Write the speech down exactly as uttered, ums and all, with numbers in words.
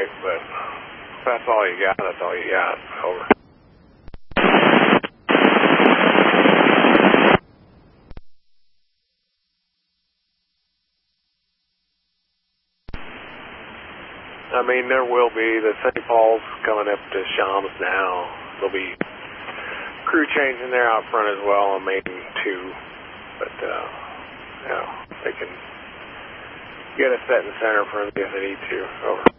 quick, but if that's all you got, that's all you got. Over. I mean, there will be the Saint Paul's coming up to Shams now. There'll be crew changing there out front as well on main two, but uh, you know, they can get us set in center for them if they need to. Over.